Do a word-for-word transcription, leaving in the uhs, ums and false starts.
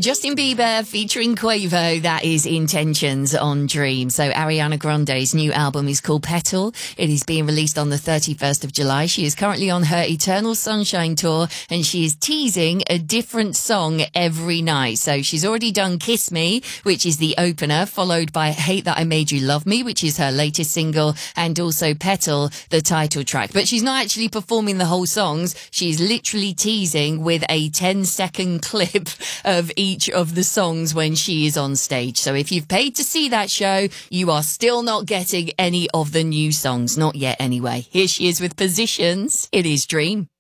Justin Bieber featuring Quavo, that is Intentions on Dream. So Ariana Grande's new album is called Petal. It is being released on the thirty-first of July. She is currently on her Eternal Sunshine tour and she is teasing a different song every night. So she's already done Kiss Me, which is the opener, followed by Hate That I Made You Love Me, which is her latest single, and also Petal, the title track. But she's not actually performing the whole songs. She's literally teasing with a ten second clip of each of the songs when she is on stage. So if you've paid to see that show, you are still not getting any of the new songs. Not yet anyway. Here she is with Positions. It is Dream.